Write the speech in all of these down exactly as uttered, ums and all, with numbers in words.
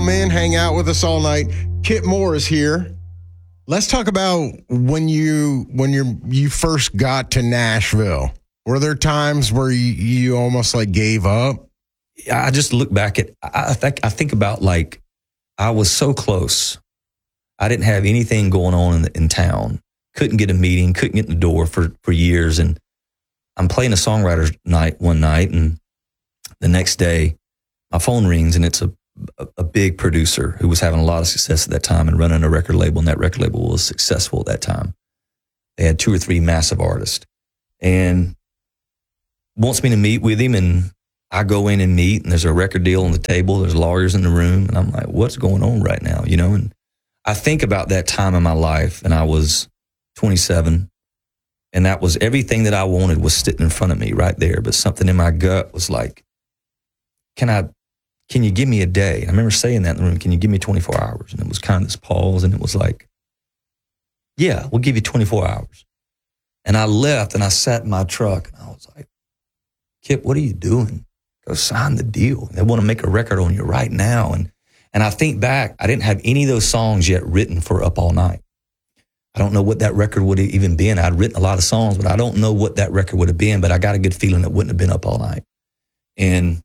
in, hang out with us all night. Kip Moore is here. Let's talk about when you when you you first got to Nashville. Were there times where you, you almost like gave up? I just look back at I think I think about like I was so close. I didn't have anything going on in, the, in town. Couldn't get a meeting. Couldn't get in the door for for years. And I'm playing a songwriter's night one night, and the next day my phone rings, and it's a A, a big producer who was having a lot of success at that time and running a record label, and that record label was successful at that time. They had two or three massive artists, and wants me to meet with him, and I go in and meet, and there's a record deal on the table, there's lawyers in the room, and I'm like, what's going on right now, you know? And I think about that time in my life, and I was twenty-seven, and that was everything that I wanted was sitting in front of me right there, but something in my gut was like, can I Can you give me a day? And I remember saying that in the room, can you give me twenty-four hours? And it was kind of this pause, and it was like, yeah, we'll give you twenty-four hours. And I left, and I sat in my truck, and I was like, Kip, what are you doing? Go sign the deal. They want to make a record on you right now. And and I think back, I didn't have any of those songs yet written for Up All Night. I don't know what that record would have even been. I'd written a lot of songs, but I don't know what that record would have been, but I got a good feeling it wouldn't have been Up All Night. And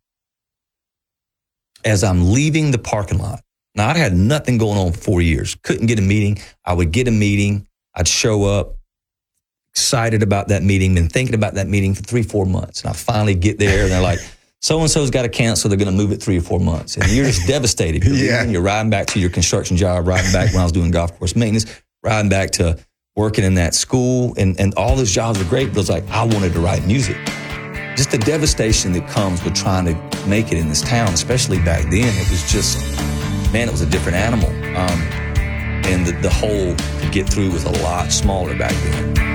as I'm leaving the parking lot, now I'd had nothing going on for four years. Couldn't get a meeting. I would get a meeting. I'd show up, excited about that meeting, been thinking about that meeting for three, four months. And I finally get there, and they're like, so-and-so's got to cancel. They're going to move it three or four months. And you're just devastated. You're, yeah. leaving, you're riding back to your construction job, riding back when I was doing golf course maintenance, riding back to working in that school. And, and all those jobs were great, but it was like, I wanted to write music. Just the devastation that comes with trying to make it in this town, especially back then. It was just, man, it was a different animal. Um, and the, the hole to get through was a lot smaller back then.